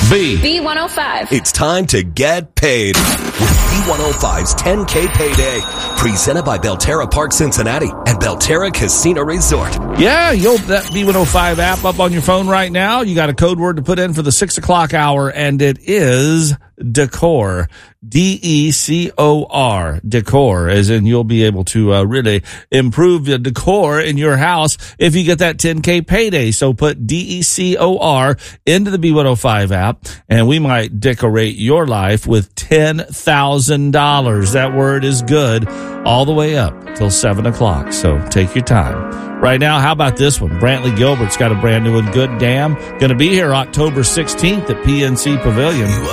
B105. It's time to get paid with B105's 10K Payday. Presented by Belterra Park Cincinnati and Belterra Casino Resort. Yeah, you'll that B105 app up on your phone right now. You got a code word to put in for the 6 o'clock hour, and it is Decor. DECOR. Decor, as in you'll be able to really improve the decor in your house if you get that 10K payday. So put DECOR into the B105 app, and we might decorate your life with $10,000. That word is good all the way up till 7 o'clock. So take your time. Right now, how about this one? Brantley Gilbert's got a brand new one, Good Damn. Going to be here October 16th at PNC Pavilion.